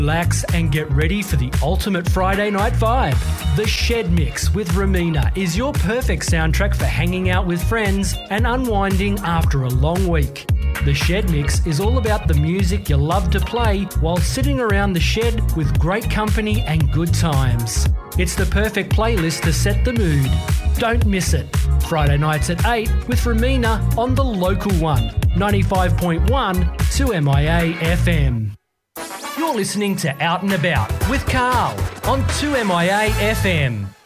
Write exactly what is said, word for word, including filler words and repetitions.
Relax and get ready for the ultimate Friday night vibe. The Shed Mix with Ramina is your perfect soundtrack for hanging out with friends and unwinding after a long week. The Shed Mix is all about the music you love to play while sitting around the shed with great company and good times. It's the perfect playlist to set the mood. Don't miss it. Friday nights at eight with Ramina on the local one, ninety-five point one two M I A F M. You're listening to Out and About with Carl on two M I A F M.